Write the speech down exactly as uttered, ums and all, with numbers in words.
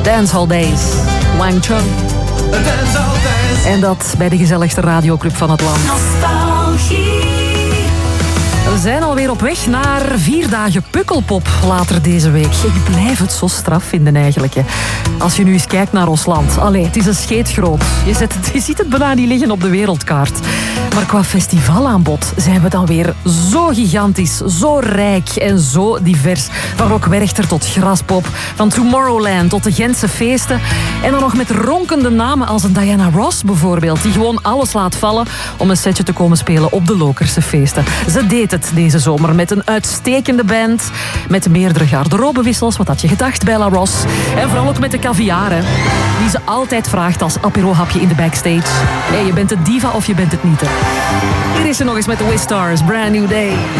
Dancehall Days. Wang Chung. En dat bij de gezelligste radioclub van het land. Nostalgie. We zijn alweer op weg naar vier dagen Pukkelpop later deze week. Ik blijf het zo straf vinden eigenlijk. Hè. Als je nu eens kijkt naar ons land. Allee, het is een scheet groot. Je, zet het, je ziet het bijna niet liggen op de wereldkaart. Maar qua festivalaanbod zijn we dan weer zo gigantisch, zo rijk en zo divers. Van Rock Werchter tot Graspop, van Tomorrowland tot de Gentse feesten. En dan nog met ronkende namen als een Diana Ross bijvoorbeeld, die gewoon alles laat vallen om een setje te komen spelen op de Lokerse feesten. Ze deed het deze zomer met een uitstekende band, met meerdere garderobewissels, wat had je gedacht bij La Ross. En vooral ook met de caviar, hè, die ze altijd vraagt als apéro-hapje in de backstage. Hey, je bent een diva of je bent het niet, hè. Hier is ze nog eens met de Wistars, Brand New Day.